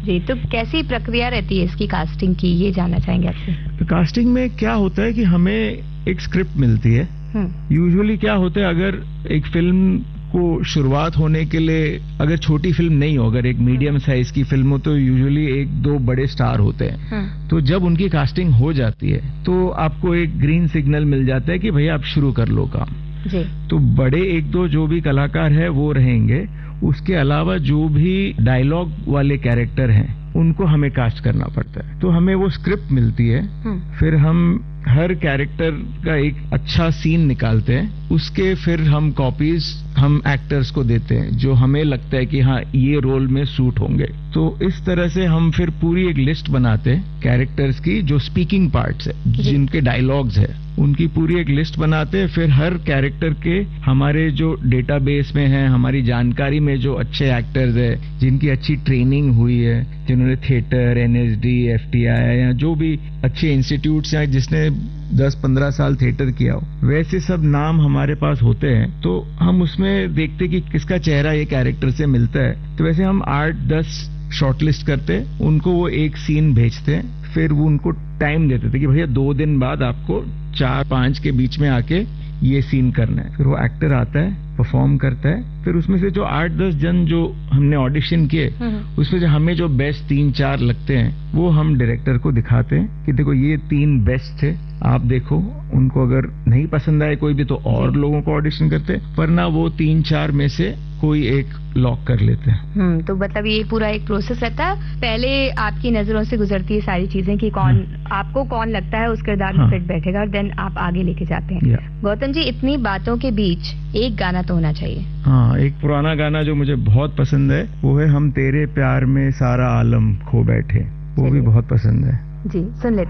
जी, तो कैसी प्रक्रिया रहती है इसकी कास्टिंग की, ये जानना चाहेंगे आपसे। तो कास्टिंग में क्या होता है कि हमें एक स्क्रिप्ट मिलती है। यूजुअली क्या होता है, अगर एक फिल्म को शुरुआत होने के लिए, अगर छोटी फिल्म नहीं हो, अगर एक मीडियम साइज की फिल्म हो, तो यूजुअली एक दो बड़े स्टार होते हैं। तो जब उनकी कास्टिंग हो जाती है तो आपको एक ग्रीन सिग्नल मिल जाता है कि भैया आप शुरू कर लो काम जी। तो बड़े एक दो जो भी कलाकार है वो रहेंगे, उसके अलावा जो भी डायलॉग वाले कैरेक्टर हैं उनको हमें कास्ट करना पड़ता है। तो हमें वो स्क्रिप्ट मिलती है, फिर हम हर कैरेक्टर का एक अच्छा सीन निकालते हैं, उसके फिर हम कॉपीज हम एक्टर्स को देते हैं जो हमें लगता है कि हाँ ये रोल में सूट होंगे। तो इस तरह से हम फिर पूरी एक लिस्ट बनाते हैं कैरेक्टर्स की, जो स्पीकिंग पार्ट्स है, जिनके डायलॉग्स है, उनकी पूरी एक लिस्ट बनाते हैं। फिर हर कैरेक्टर के हमारे जो डेटाबेस में है, हमारी जानकारी में जो अच्छे एक्टर्स है, जिनकी अच्छी ट्रेनिंग हुई है, जिन्होंने थिएटर, एनएसडी, एफटीआई या जो भी अच्छे इंस्टीट्यूट्स हैं, जिसने 10-15 साल थिएटर किया हो, वैसे सब नाम हमारे पास होते हैं। तो हम उसमें देखते कि किसका चेहरा ये कैरेक्टर से मिलता है। तो वैसे हम 8-10 शॉर्टलिस्ट करते, उनको वो एक सीन भेजते हैं, फिर वो उनको टाइम देते थे कि भैया 2 दिन बाद आपको 4-5 के बीच में आके ये सीन करना है। फिर वो एक्टर आता है, परफॉर्म करता है, फिर उसमें से जो 8-10 जन जो हमने ऑडिशन किए, उसमें जो हमें जो बेस्ट 3-4 लगते हैं, वो हम डायरेक्टर को दिखाते हैं कि देखो ये 3 बेस्ट थे, आप देखो। उनको अगर नहीं पसंद आए कोई भी तो और लोगों को ऑडिशन करते, वरना वो 3-4 में से कोई एक लॉक कर लेते हैं। तो मतलब ये पूरा एक प्रोसेस रहता है। पहले आपकी नजरों से गुजरती है सारी चीजें कि कौन आपको कौन लगता है उस किरदार में फिट बैठेगा, और देन आप आगे लेके जाते हैं। गौतम जी, इतनी बातों के बीच एक गाना तो होना चाहिए। हाँ, एक पुराना गाना जो मुझे बहुत पसंद है वो है हम तेरे प्यार में सारा आलम खो बैठे, वो भी बहुत पसंद है जी। सुन लेते